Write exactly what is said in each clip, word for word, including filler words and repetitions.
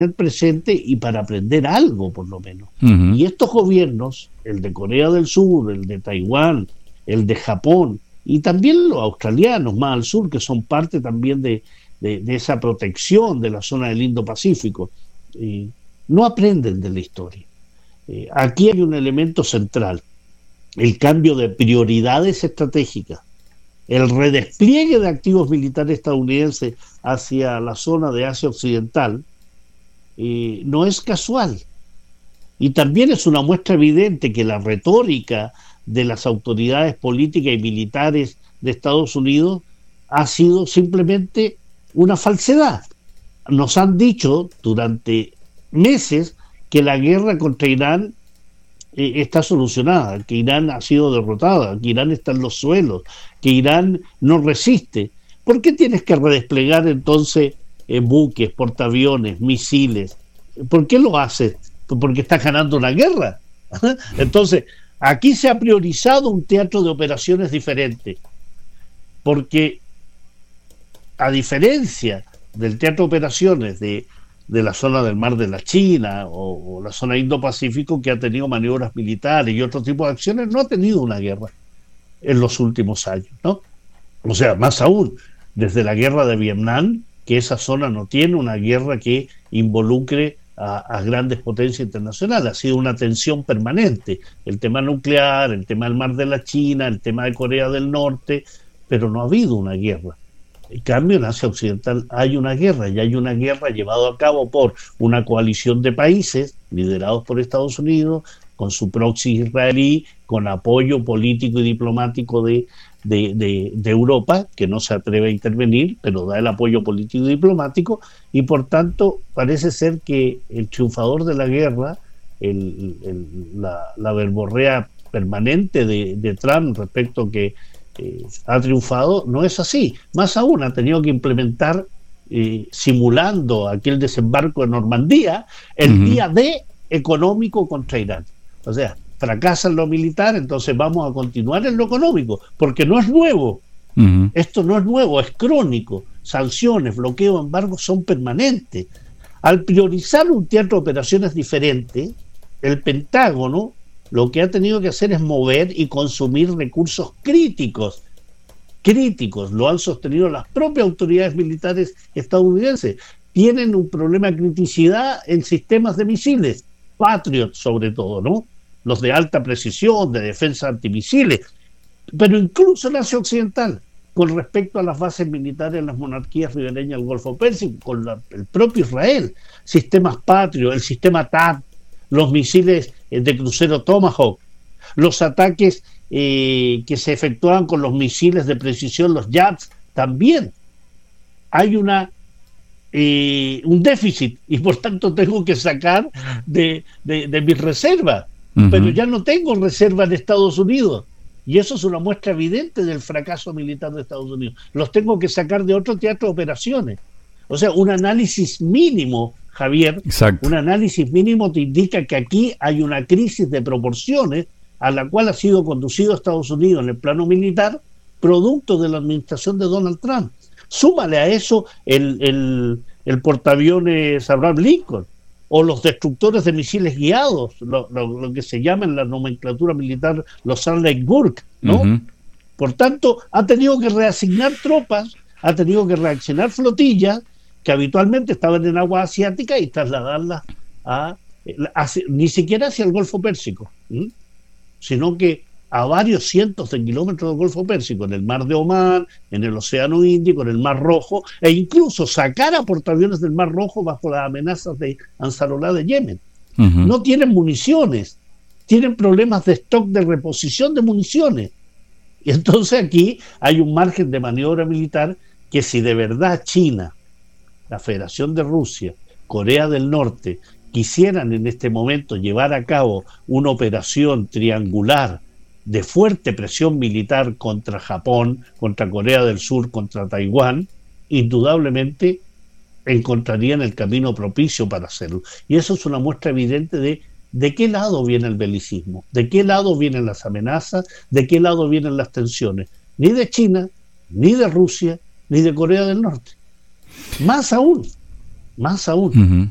tener presente y para aprender algo, por lo menos. Uh-huh. Y estos gobiernos, el de Corea del Sur, el de Taiwán, el de Japón, y también los australianos más al sur, que son parte también de, de, de esa protección de la zona del Indo-Pacífico, eh, no aprenden de la historia. Eh, aquí hay un elemento central, el cambio de prioridades estratégicas, el redespliegue de activos militares estadounidenses hacia la zona de Asia Occidental, eh, no es casual. Y también es una muestra evidente que la retórica de las autoridades políticas y militares de Estados Unidos ha sido simplemente una falsedad. Nos han dicho durante meses que la guerra contra Irán eh, está solucionada, que Irán ha sido derrotada, que Irán está en los suelos, que Irán no resiste. ¿Por qué tienes que redesplegar entonces eh, buques, portaaviones, misiles? ¿Por qué lo haces? Porque estás ganando una guerra. Entonces, aquí se ha priorizado un teatro de operaciones diferente, porque a diferencia del teatro de operaciones de, de la zona del Mar de la China o, o la zona Indo-Pacífico, que ha tenido maniobras militares y otro tipo de acciones, no ha tenido una guerra en los últimos años, ¿no? O sea, más aún, desde la guerra de Vietnam, que esa zona no tiene una guerra que involucre a, a grandes potencias internacionales, ha sido una tensión permanente, el tema nuclear, el tema del Mar de la China, el tema de Corea del Norte, pero no ha habido una guerra. En cambio, en Asia Occidental hay una guerra, y hay una guerra llevada a cabo por una coalición de países liderados por Estados Unidos, con su proxy israelí, con apoyo político y diplomático de, de, de, de Europa, que no se atreve a intervenir, pero da el apoyo político y diplomático, y por tanto parece ser que el triunfador de la guerra, el, el, la, la verborrea permanente de, de Trump respecto a que eh, ha triunfado, no es así. Más aún, ha tenido que implementar, eh, simulando aquel desembarco en Normandía, el uh-huh. día D económico contra Irán. O sea, fracasa en lo militar, entonces vamos a continuar en lo económico, porque no es nuevo. Uh-huh. Esto no es nuevo, es crónico. Sanciones, bloqueo, embargos son permanentes. Al priorizar un teatro de operaciones diferente, el Pentágono lo que ha tenido que hacer es mover y consumir recursos críticos. Críticos, lo han sostenido las propias autoridades militares estadounidenses. Tienen un problema de criticidad en sistemas de misiles, Patriot sobre todo, ¿no? Los de alta precisión, de defensa antimisiles, pero incluso en Asia Occidental, con respecto a las bases militares en las monarquías ribereñas del Golfo Pérsico, con la, el propio Israel, sistemas Patriot, el sistema T A D, los misiles de crucero Tomahawk, los ataques eh, que se efectuaban con los misiles de precisión, los Jabs, también hay una eh, un déficit, y por tanto tengo que sacar de, de, de mis reservas. Uh-huh. Pero ya no tengo reserva en Estados Unidos, y eso es una muestra evidente del fracaso militar de Estados Unidos. Los tengo que sacar de otro teatro de operaciones. O sea, un análisis mínimo, Javier, Exacto. un análisis mínimo te indica que aquí hay una crisis de proporciones a la cual ha sido conducido Estados Unidos en el plano militar, producto de la administración de Donald Trump. Súmale a eso el, el, el portaaviones Abraham Lincoln, o los destructores de misiles guiados, lo, lo, lo que se llama en la nomenclatura militar los Arleigh-Burke, ¿no? Uh-huh. Por tanto, ha tenido que reasignar tropas, ha tenido que reaccionar flotillas que habitualmente estaban en agua asiática y trasladarlas a, a, a ni siquiera hacia el Golfo Pérsico, ¿sí? Sino que a varios cientos de kilómetros del Golfo Pérsico, en el Mar de Omán, en el Océano Índico, en el Mar Rojo, e incluso sacar a portaaviones del Mar Rojo bajo las amenazas de Ansarullah de Yemen. Uh-huh. No tienen municiones, tienen problemas de stock de reposición de municiones. Y entonces aquí hay un margen de maniobra militar que, si de verdad China, la Federación de Rusia, Corea del Norte, quisieran en este momento llevar a cabo una operación triangular de fuerte presión militar contra Japón, contra Corea del Sur, contra Taiwán, indudablemente encontrarían el camino propicio para hacerlo. Y eso es una muestra evidente de de qué lado viene el belicismo, de qué lado vienen las amenazas, de qué lado vienen las tensiones. Ni de China, ni de Rusia, ni de Corea del Norte. Más aún, más aún. Uh-huh.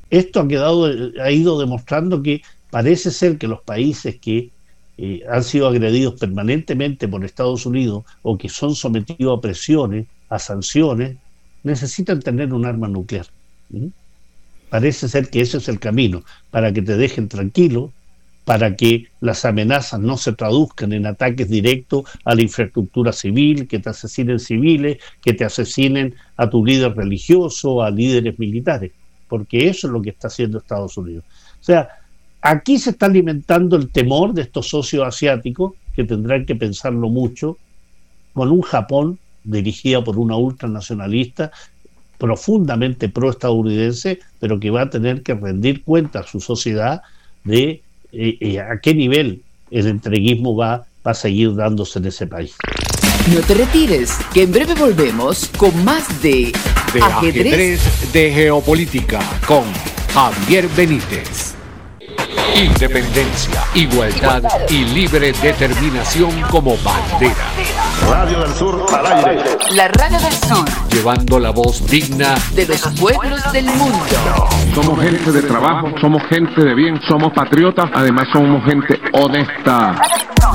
esto ha quedado, ha ido demostrando que parece ser que los países que eh, han sido agredidos permanentemente por Estados Unidos o que son sometidos a presiones, a sanciones, necesitan tener un arma nuclear. ¿Mm? Parece ser que ese es el camino, para que te dejen tranquilo, para que las amenazas no se traduzcan en ataques directos a la infraestructura civil, que te asesinen civiles, que te asesinen a tu líder religioso, a líderes militares, porque eso es lo que está haciendo Estados Unidos. O sea, aquí se está alimentando el temor de estos socios asiáticos, que tendrán que pensarlo mucho, con un Japón dirigida por una ultranacionalista profundamente pro-estadounidense, pero que va a tener que rendir cuenta a su sociedad de eh, eh, a qué nivel el entreguismo va, va a seguir dándose en ese país. No te retires, que en breve volvemos con más de, de ajedrez. ajedrez de Geopolítica con Javier Benítez. Independencia, igualdad y libre determinación como bandera. Radio del Sur al aire. La Radio del Sur. Llevando la voz digna de los pueblos del mundo. Somos gente de trabajo, somos gente de bien, somos patriotas, además somos gente honesta.